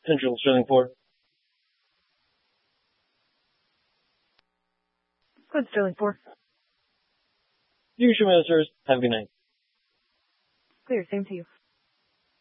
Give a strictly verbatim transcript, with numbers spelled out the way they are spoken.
Central Sterling four. Good, Sterling four. You should, Ministers. Have a good night. Clear, same to you.